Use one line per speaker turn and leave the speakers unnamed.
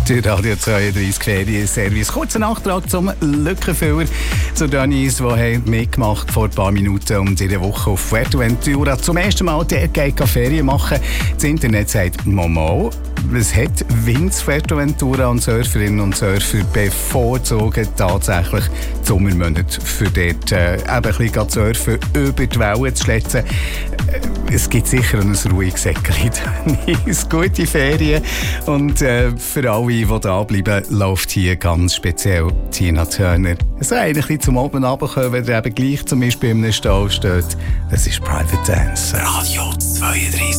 Der Radio 32 Ferien-Service. Kurzer Nachtrag zum Lückenfüller zu Denise, die mitgemacht vor ein paar Minuten und ihre Woche auf Fuerteventura zum ersten Mal dort geht Ferien machen. Das Internet sagt Momo. Es hat Winds Fuerteventura und Surferinnen und Surfer bevorzugen tatsächlich die Sommermonate für dort eben ein bisschen surfen, über die Wellen zu schletzen. Es gibt sicher ein ruhiges Säckchen. Gute Ferien. Und für alle, die da bleiben, läuft hier ganz speziell Tina Turner. Es soll ein bisschen zum Oben runterkommen, wenn ihr eben gleich zum Beispiel in einem Stall steht. Das ist Private Dance. Radio 32.